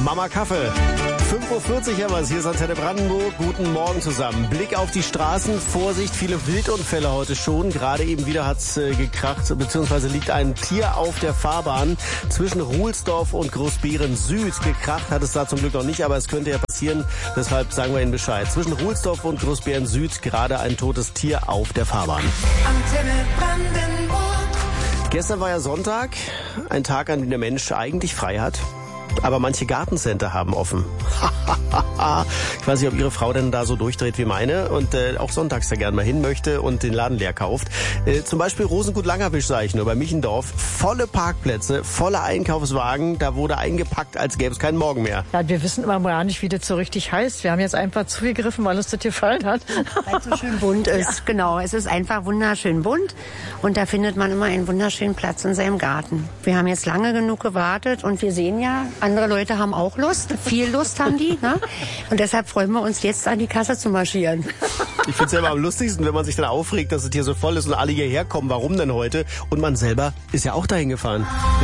Mama Kaffee. 5.40 Uhr haben wir es. Hier ist Antenne Brandenburg. Guten Morgen zusammen. Blick auf die Straßen. Vorsicht, viele Wildunfälle heute schon. Gerade eben wieder hat's gekracht, beziehungsweise liegt ein Tier auf der Fahrbahn zwischen Ruhlsdorf und Großbeeren Süd. Gekracht hat es da zum Glück noch nicht, aber es könnte ja passieren. Deshalb sagen wir Ihnen Bescheid. Zwischen Ruhlsdorf und Großbeeren Süd gerade ein totes Tier auf der Fahrbahn. Antenne Brandenburg. Gestern war ja Sonntag, ein Tag, an dem der Mensch eigentlich frei hat. Aber manche Gartencenter haben offen. Ich weiß nicht, ob Ihre Frau denn da so durchdreht wie meine und auch sonntags da gerne mal hin möchte und den Laden leer kauft. Zum Beispiel Rosengut-Langerwisch, sage ich nur, bei Michendorf. Volle Parkplätze, volle Einkaufswagen. Da wurde eingepackt, als gäbe es keinen Morgen mehr. Ja, wir wissen immer gar nicht, wie das so richtig heißt. Wir haben jetzt einfach zugegriffen, weil uns das gefallen hat. Weil es so schön bunt ist, ja. Genau. Es ist einfach wunderschön bunt und da findet man immer einen wunderschönen Platz in seinem Garten. Wir haben jetzt lange genug gewartet und wir sehen ja, andere Leute haben auch Lust, viel Lust haben die, ne? Und deshalb freuen wir uns jetzt an die Kasse zu marschieren. Ich finde es ja immer am lustigsten, wenn man sich dann aufregt, dass es hier so voll ist und alle hierher kommen. Warum denn heute? Und man selber ist ja auch dahin gefahren.